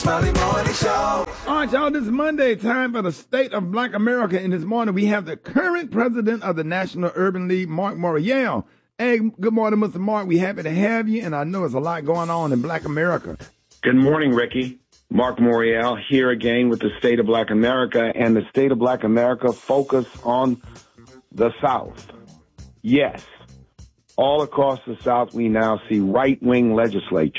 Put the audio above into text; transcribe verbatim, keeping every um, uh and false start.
Smiley Morning Show. All right, y'all, this is Monday, time for the State of Black America. And this morning we have the current president of the National Urban League, Mark Morial. Hey, good morning, Mister Mark. We're happy to have you, and I know there's a lot going on in Black America. Good morning, Ricky. Mark Morial here again with the State of Black America, and the State of Black America focus on the South. Yes, all across the South we now see right-wing legislatures